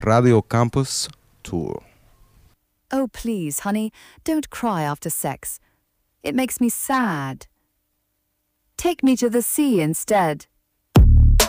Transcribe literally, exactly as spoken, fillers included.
Radio Campus Tour. Oh, please, honey, don't cry after sex. It makes me sad. Take me to the sea instead.